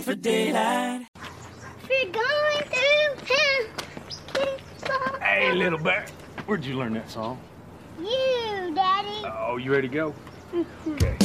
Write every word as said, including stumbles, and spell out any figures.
for daylight. We're going through town. Hey, little bear. Where'd you learn that song? You, Daddy. Oh, you ready to go? Okay.